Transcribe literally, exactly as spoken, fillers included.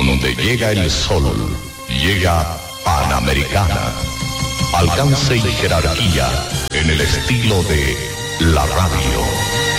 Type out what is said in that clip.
Donde llega el sol, llega Panamericana. Alcance y jerarquía en el estilo de la radio.